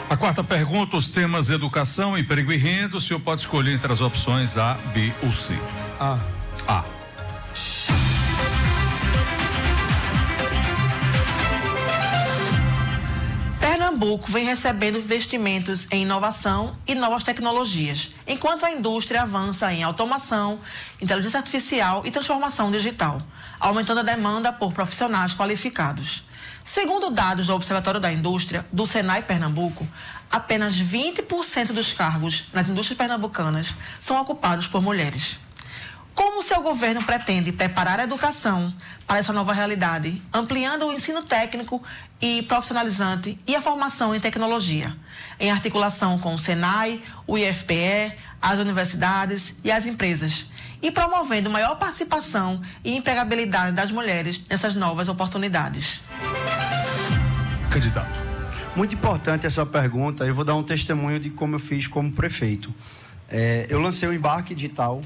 A quarta pergunta, os temas educação, emprego e renda, o senhor pode escolher entre as opções A, B ou C. A. Pernambuco vem recebendo investimentos em inovação e novas tecnologias, enquanto a indústria avança em automação, inteligência artificial e transformação digital, aumentando a demanda por profissionais qualificados. Segundo dados do Observatório da Indústria, do Senai Pernambuco, apenas 20% dos cargos nas indústrias pernambucanas são ocupados por mulheres. Como o seu governo pretende preparar a educação para essa nova realidade, ampliando o ensino técnico e profissionalizante e a formação em tecnologia, em articulação com o Senai, o IFPE, as universidades e as empresas, e promovendo maior participação e empregabilidade das mulheres nessas novas oportunidades? Candidato. Muito importante essa pergunta. Eu vou dar um testemunho de como eu fiz como prefeito. Eu lancei o Embarque Digital